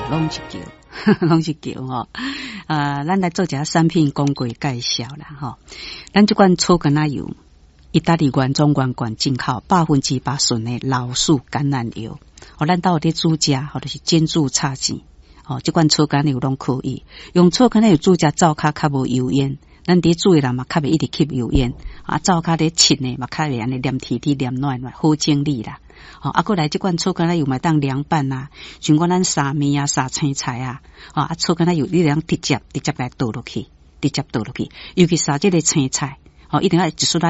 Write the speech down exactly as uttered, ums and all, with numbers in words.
拢是叫，拢是叫吼。啊，咱来做一下产品广告介绍啦吼。咱这款草橄榄油，意大利原装原罐进口，百分之八纯的老树橄榄油。哦，咱到底煮食，或者是煎煮炒钱，哦，这款草橄榄油拢可以。用草橄榄油煮食，灶骹较无油烟。咱伫煮诶人嘛，较袂一直吸油烟。啊，灶骹咧沁诶嘛，较袂安尼黏甜甜、黏软软，好整理啦。哦，啊，过来这款草橄榄油嘛，当凉拌啊，像讲咱沙面啊、沙青菜啊，哦，啊，草橄榄油你通直接直接来倒落去，直接倒落去，尤其沙这个青菜，哦，一定要一出来。